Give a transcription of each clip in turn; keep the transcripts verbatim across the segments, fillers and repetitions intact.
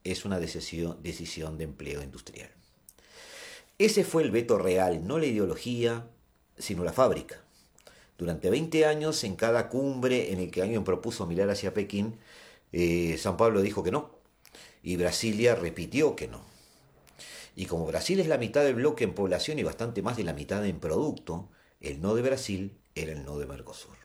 es una decisión, decisión de empleo industrial. Ese fue el veto real, no la ideología, sino la fábrica. Durante veinte años, en cada cumbre en el que alguien propuso mirar hacia Pekín, eh, San Pablo dijo que no, y Brasilia repitió que no. Y como Brasil es la mitad del bloque en población y bastante más de la mitad en producto, el no de Brasil era el no de Mercosur.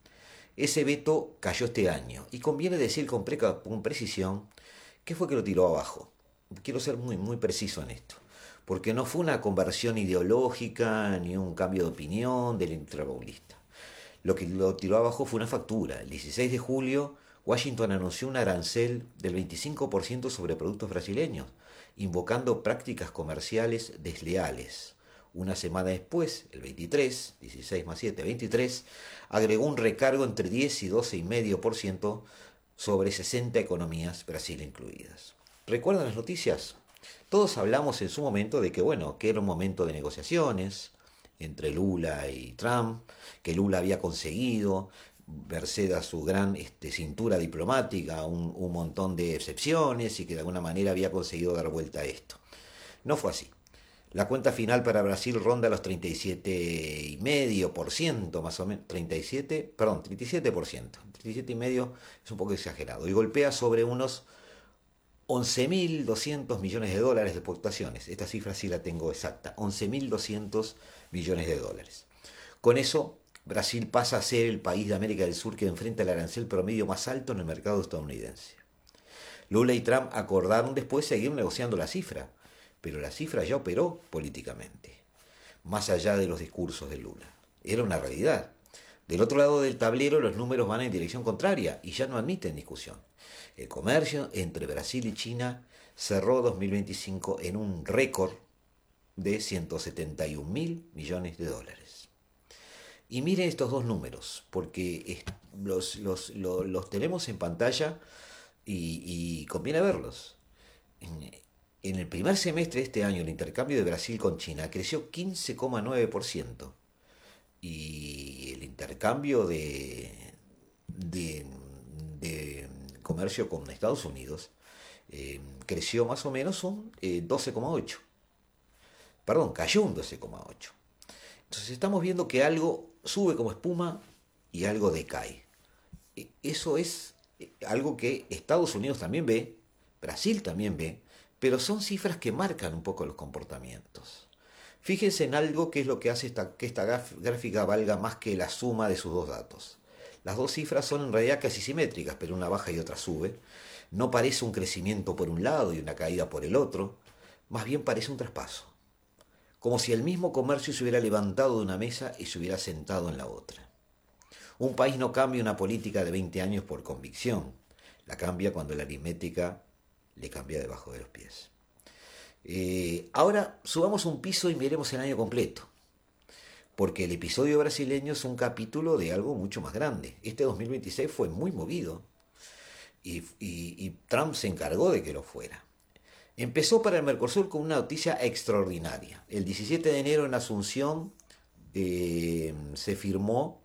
Ese veto cayó este año, y conviene decir con, pre con precisión qué fue que lo tiró abajo. Quiero ser muy, muy preciso en esto, porque no fue una conversión ideológica ni un cambio de opinión del intrapaulista. Lo que lo tiró abajo fue una factura. El dieciséis de julio, Washington anunció un arancel del veinticinco por ciento sobre productos brasileños, invocando prácticas comerciales desleales. Una semana después, el veintitrés, dieciséis más siete, veintitrés, agregó un recargo entre diez y doce coma cinco por ciento sobre sesenta economías, Brasil incluidas. ¿Recuerdan las noticias? Todos hablamos en su momento de que, bueno, que era un momento de negociaciones entre Lula y Trump, que Lula había conseguido, merced a su gran este, cintura diplomática, un, un montón de excepciones y que de alguna manera había conseguido dar vuelta a esto. No fue así. La cuenta final para Brasil ronda los treinta y siete coma cinco por ciento más o menos, treinta y siete, perdón, treinta y siete por ciento, treinta y siete coma cinco por ciento es un poco exagerado, y golpea sobre unos once mil doscientos millones de dólares de exportaciones. Esta cifra sí la tengo exacta, once mil doscientos millones de dólares. Con eso, Brasil pasa a ser el país de América del Sur que enfrenta el arancel promedio más alto en el mercado estadounidense. Lula y Trump acordaron después seguir negociando la cifra, pero la cifra ya operó políticamente, más allá de los discursos de Lula. Era una realidad. Del otro lado del tablero los números van en dirección contraria y ya no admiten discusión. El comercio entre Brasil y China cerró dos mil veinticinco en un récord de ciento setenta y un mil millones de dólares. Y miren estos dos números, porque los, los, los, los tenemos en pantalla y, y conviene verlos. En, en el primer semestre de este año, el intercambio de Brasil con China creció quince coma nueve por ciento. Y el intercambio de, de, de comercio con Estados Unidos eh, creció más o menos un eh, doce coma ocho por ciento. Perdón, cayó un doce coma ocho por ciento. Entonces estamos viendo que algo sube como espuma y algo decae. Eso es algo que Estados Unidos también ve, Brasil también ve, pero son cifras que marcan un poco los comportamientos. Fíjense en algo que es lo que hace esta, que esta gráfica valga más que la suma de sus dos datos. Las dos cifras son en realidad casi simétricas, pero una baja y otra sube. No parece un crecimiento por un lado y una caída por el otro, más bien parece un traspaso. Como si el mismo comercio se hubiera levantado de una mesa y se hubiera sentado en la otra. Un país no cambia una política de veinte años por convicción, la cambia cuando la aritmética le cambia debajo de los pies. Eh, ahora subamos un piso y miremos el año completo, porque el episodio brasileño es un capítulo de algo mucho más grande. Este dos mil veintiséis fue muy movido y, y, y Trump se encargó de que lo fuera. Empezó para el Mercosur con una noticia extraordinaria. El diecisiete de enero en Asunción eh, se firmó,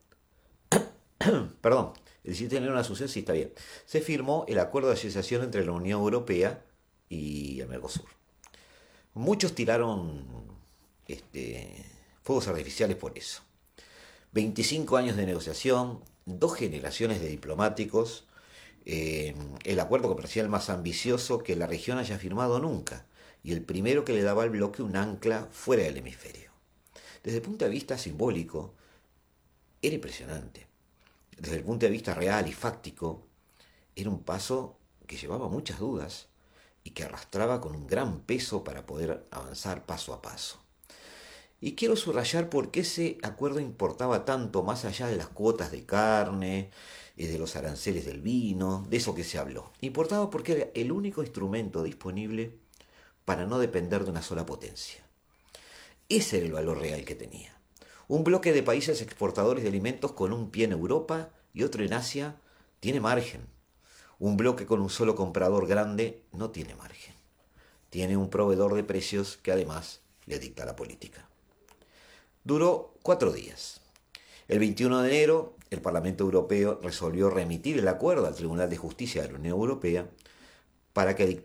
perdón, el diecisiete de enero en Asunción, sí está bien, se firmó el acuerdo de asociación entre la Unión Europea y el Mercosur. Muchos tiraron este, fuegos artificiales por eso. veinticinco años de negociación, dos generaciones de diplomáticos, eh, el acuerdo comercial más ambicioso que la región haya firmado nunca, y el primero que le daba al bloque un ancla fuera del hemisferio. Desde el punto de vista simbólico, era impresionante. Desde el punto de vista real y fáctico, era un paso que llevaba muchas dudas y que arrastraba con un gran peso para poder avanzar paso a paso. Y quiero subrayar por qué ese acuerdo importaba tanto más allá de las cuotas de carne, de los aranceles del vino, de eso que se habló. Importaba porque era el único instrumento disponible para no depender de una sola potencia. Ese era el valor real que tenía. Un bloque de países exportadores de alimentos con un pie en Europa y otro en Asia tiene margen. Un bloque con un solo comprador grande no tiene margen. Tiene un proveedor de precios que además le dicta la política. Duró cuatro días. El veintiuno de enero, el Parlamento Europeo resolvió remitir el acuerdo al Tribunal de Justicia de la Unión Europea para que dictara